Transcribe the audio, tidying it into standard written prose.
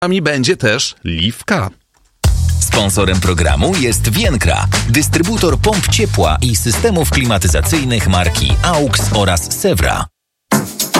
będzie też Liwka. Sponsorem programu jest Vienkra, dystrybutor pomp ciepła i systemów klimatyzacyjnych marki AUX oraz Sewra.